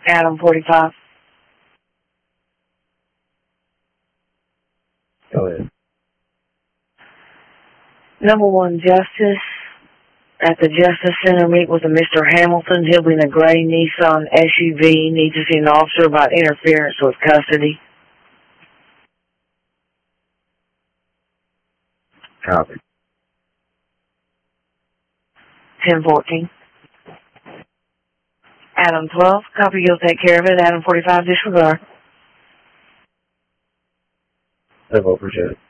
Adam 45. Go ahead. Number 1, Justice. At the Justice Center, meet with a Mr. Hamilton. He'll be in a gray Nissan SUV. Need to see an officer about interference with custody. Copy. 1014. Adam 12. Copy, you'll take care of it. Adam 45, disregard. I appreciate it.